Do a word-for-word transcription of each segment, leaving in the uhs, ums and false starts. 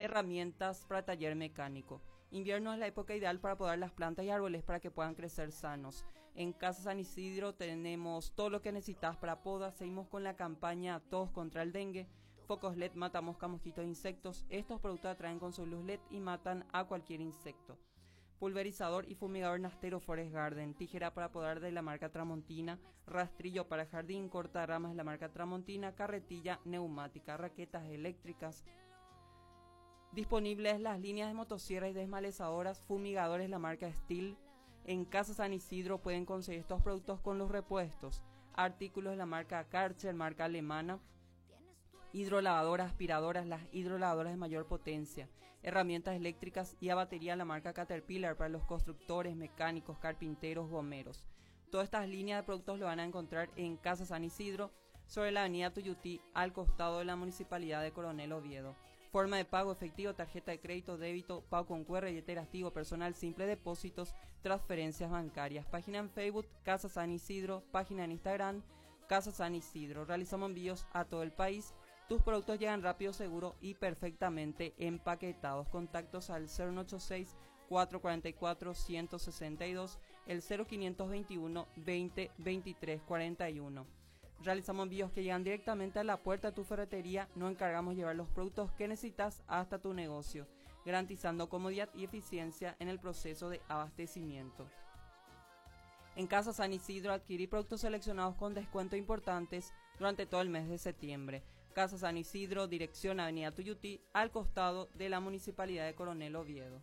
herramientas para taller mecánico. Invierno es la época ideal para podar las plantas y árboles para que puedan crecer sanos. En Casa San Isidro tenemos todo lo que necesitas para poda. Seguimos con la campaña Todos contra el dengue. Focos L E D mata moscas, mosquitos e insectos. Estos productos atraen con su luz L E D y matan a cualquier insecto. Pulverizador y fumigador Nastero Forest Garden. Tijera para podar de la marca Tramontina. Rastrillo para jardín. Corta ramas de la marca Tramontina. Carretilla neumática. Raquetas eléctricas. Disponibles las líneas de motosierras y desmalezadoras. Fumigadores de la marca Steel. En Casa San Isidro pueden conseguir estos productos con los repuestos. Artículos de la marca Karcher, marca alemana. Hidrolavadoras, aspiradoras, las hidrolavadoras de mayor potencia. Herramientas eléctricas y a batería de la marca Caterpillar para los constructores, mecánicos, carpinteros, gomeros. Todas estas líneas de productos lo van a encontrar en Casa San Isidro, sobre la avenida Tuyutí, al costado de la Municipalidad de Coronel Oviedo. Forma de pago: efectivo, tarjeta de crédito, débito, pago con Q R, billetera activo, personal simple, depósitos, transferencias bancarias. Página en Facebook, Casa San Isidro. Página en Instagram, Casa San Isidro. Realizamos envíos a todo el país. Tus productos llegan rápido, seguro y perfectamente empaquetados. Contactos al cero uno ocho seis, cuatro cuatro cuatro, uno cero seis dos, el cero cinco dos uno, veinte, veintitrés cuarenta y uno. Realizamos envíos que llegan directamente a la puerta de tu ferretería. No encargamos llevar los productos que necesitas hasta tu negocio, garantizando comodidad y eficiencia en el proceso de abastecimiento. En Casa San Isidro adquirí productos seleccionados con descuentos importantes durante todo el mes de septiembre. Casa San Isidro, dirección avenida Tuyutí, al costado de la Municipalidad de Coronel Oviedo.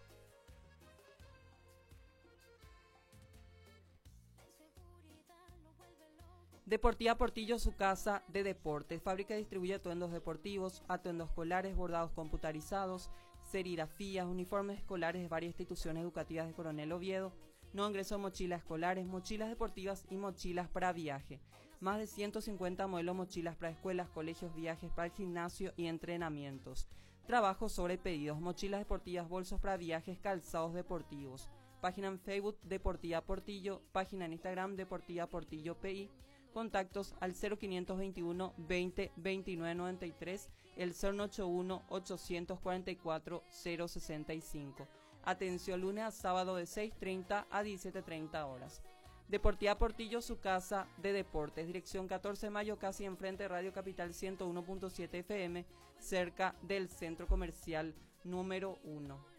Deportiva Portillo, su casa de deportes. Fábrica y distribuye atuendos deportivos, atuendos escolares, bordados computarizados, serigrafías, uniformes escolares de varias instituciones educativas de Coronel Oviedo. No ingreso de mochilas escolares, mochilas deportivas y mochilas para viaje. Más de ciento cincuenta modelos mochilas para escuelas, colegios, viajes, para el gimnasio y entrenamientos. Trabajo sobre pedidos: mochilas deportivas, bolsos para viajes, calzados deportivos. Página en Facebook Deportiva Portillo, página en Instagram Deportiva Portillo P I. Contactos al cero cinco dos uno, veinte, veintinueve noventa y tres, el cero ocho uno, ochocientos cuarenta y cuatro, cero sesenta y cinco. Atención lunes a sábado de seis treinta a diecisiete treinta horas. Deportiva Portillo, su casa de deportes. Dirección catorce de mayo, casi enfrente de Radio Capital ciento uno punto siete F M, cerca del Centro Comercial número uno.